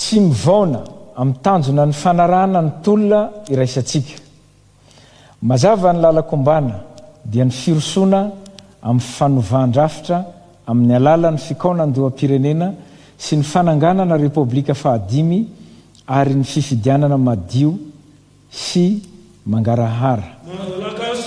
sy mivaona amin'ny tanjona ny fanarahana ny tolona iraisantsika. Mazava ny lalakombana dia ny firosoana amin'ny fanovàn-drafitra amin'ny alalan'ny fikaonan-doam-pirenena sy ny fananganana repoblika fahadimy ary ny fifidianana madio sy mangarahara.